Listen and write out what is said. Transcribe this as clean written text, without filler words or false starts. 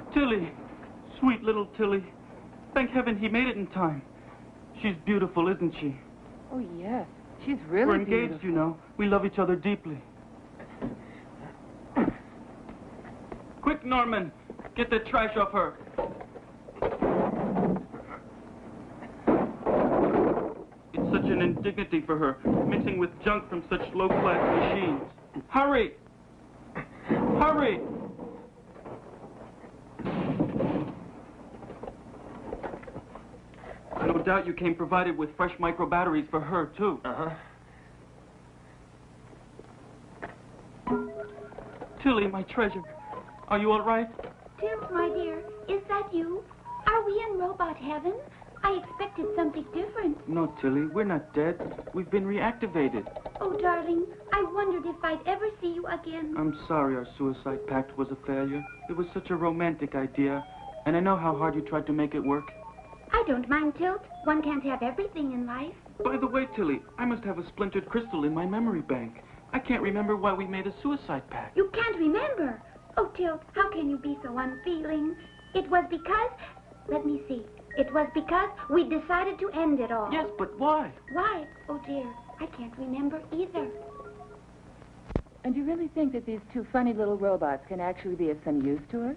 Tilly. Sweet little Tilly. Thank heaven he made it in time. She's beautiful, isn't she? Oh, yes. She's really We're engaged, beautiful. you know. We love each other deeply. Quick, Norman. Get the trash off her. It's such an indignity for her, mixing with junk from such low-class machines. Hurry! Hurry! No doubt you came provided with fresh micro batteries for her, too. Uh-huh. Tilly, my treasure. Are you all right? Tilt, my dear, is that you? Are we in robot heaven? I expected something different. No, Tilly, we're not dead. We've been reactivated. Oh, darling, I wondered if I'd ever see you again. I'm sorry our suicide pact was a failure. It was such a romantic idea, and I know how hard you tried to make it work. I don't mind, Tilt. One can't have everything in life. By the way, Tilly, I must have a splintered crystal in my memory bank. I can't remember why we made a suicide pact. You can't remember. Oh, Tilt, how can you be so unfeeling? It was because... Let me see. It was because we decided to end it all. Yes, but why? Why? Oh, dear, I can't remember either. And you really think that these two funny little robots can actually be of some use to us?